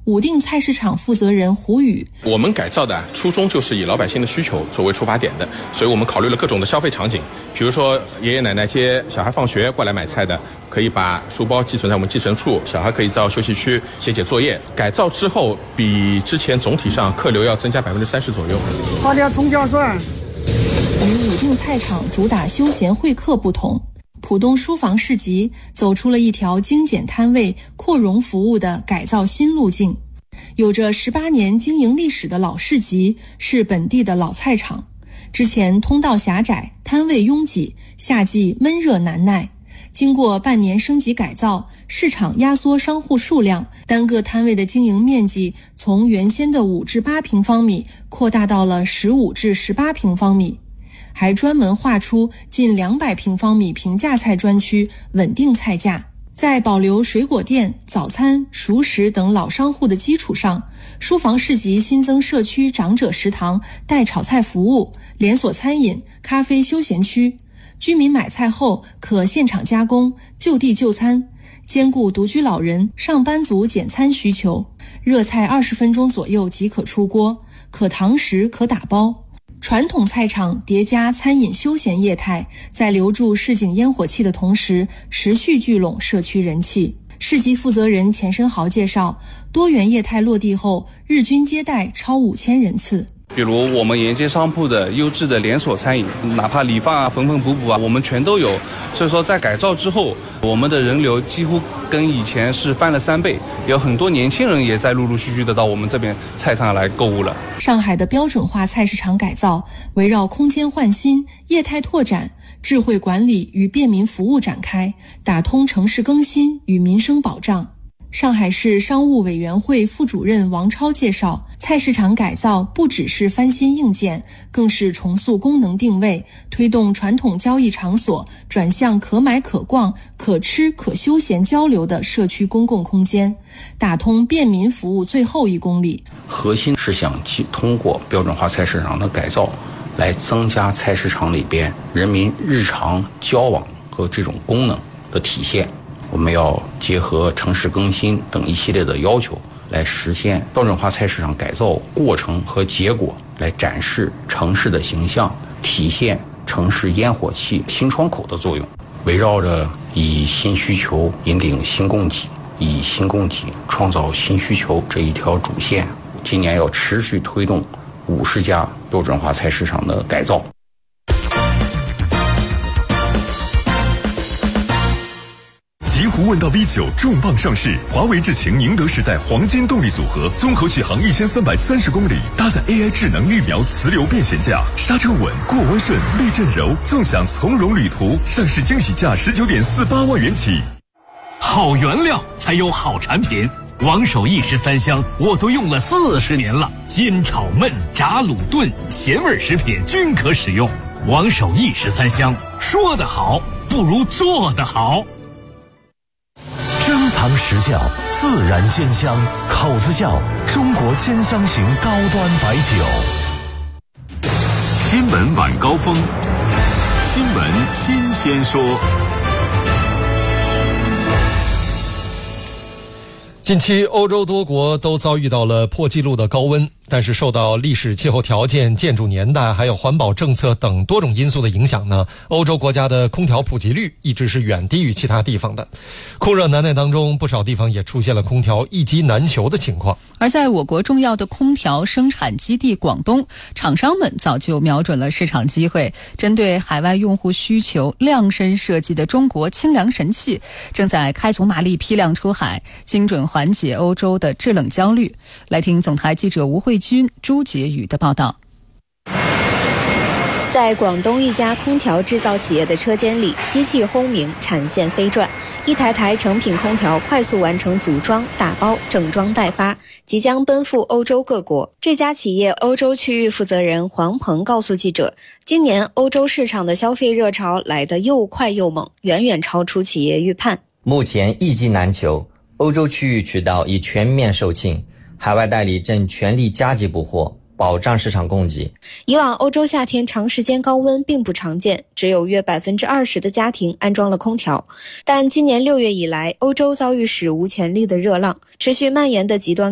武定菜市场负责人胡宇： 我们改造的初衷就是以老百姓的需求作为出发点的，所以我们考虑了各种的消费场景，比如说爷爷奶奶接小孩放学过来买菜的，可以把书包寄存在我们寄存处，小孩可以到休息区写作业。改造之后比之前总体上客流要增加30%左右。 好点葱姜蒜。 与武定菜场主打休闲会客不同，浦东书房市集走出了一条精简摊位、扩容服务的改造新路径。有着18年经营历史的老市集是本地的老菜场，之前通道狭窄，摊位拥挤，夏季闷热难耐。经过半年升级改造，市场压缩商户数量，单个摊位的经营面积从原先的5至8平方米扩大到了15至18平方米。还专门划出近200平方米平价菜专区，稳定菜价。在保留水果店、早餐、熟食等老商户的基础上，书房市集新增社区长者食堂、代炒菜服务、连锁餐饮、咖啡休闲区。居民买菜后可现场加工，就地就餐，兼顾独居老人、上班族简餐需求。热菜20分钟左右即可出锅，可堂食可打包。传统菜场叠加餐饮休闲业态，在留住市井烟火气的同时，持续聚拢社区人气。市集负责人钱生豪介绍，多元业态落地后，日均接待超5000人次。 比如我们沿街商铺的优质的连锁餐饮，哪怕理发缝缝补补我们全都有。所以说在改造之后，我们的人流几乎跟以前是翻了3倍，有很多年轻人也在陆陆续续的到我们这边菜场来购物了。 上海的标准化菜市场改造围绕空间换新、业态拓展、智慧管理与便民服务展开，打通城市更新与民生保障。上海市商务委员会副主任王超介绍，菜市场改造不只是翻新硬件，更是重塑功能定位，推动传统交易场所转向可买可逛、可吃可休闲交流的社区公共空间，打通便民服务最后1公里。 核心是想通过标准化菜市场的改造，来增加菜市场里边人民日常交往和这种功能的体现。我们要结合城市更新等一系列的要求，来实现标准化菜市场改造过程和结果，来展示城市的形象，体现城市烟火气新窗口的作用。围绕着以新需求引领新供给，以新供给创造新需求这一条主线，今年要持续推动50家标准化菜市场的改造。 极狐问道 V9 重磅上市，华为智擎宁德时代黄金动力组合，综合续航1330公里，搭载 AI 智能预瞄磁流变悬架，刹车稳，过弯顺，避震柔，纵享从容旅途。上市惊喜价19.48万元起。 好原料才有好产品，王守义13香我都用了40年了，煎炒焖炸卤炖咸味食品均可使用。王守义13香，说得好不如做得好。 珍藏实窖，自然鲜香，口子窖，中国煎香型高端白酒。 新闻晚高峰，新闻新鲜说。 近期欧洲多国都遭遇到了破纪录的高温，但是受到历史气候条件、建筑年代还有环保政策等多种因素的影响呢，欧洲国家的空调普及率一直是远低于其他地方的。酷热难耐当中，不少地方也出现了空调一机难求的情况。 而在我国重要的空调生产基地广东，厂商们早就瞄准了市场机会，针对海外用户需求量身设计的中国清凉神器正在开足马力批量出海，精准缓解欧洲的制冷焦虑。来听总台记者吴慧君、朱洁宇的报道。 在广东一家空调制造企业的车间里，机器轰鸣，产线飞转，一台台成品空调快速完成组装、打包、整装待发，即将奔赴欧洲各国。这家企业欧洲区域负责人黄鹏告诉记者，今年欧洲市场的消费热潮来得又快又猛，远远超出企业预判。 目前一机难求，欧洲区域渠道已全面售罄，海外代理正全力加急补货，保障市场供给。 以往欧洲夏天长时间高温并不常见，只有约20%的家庭安装了空调。但今年6月以来，欧洲遭遇史无前例的热浪，持续蔓延的极端